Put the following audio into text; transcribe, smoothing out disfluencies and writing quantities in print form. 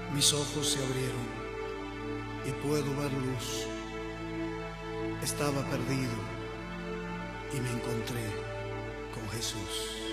Mis ojos se abrieron y puedo ver luz. Estaba perdido y me encontré con Jesús.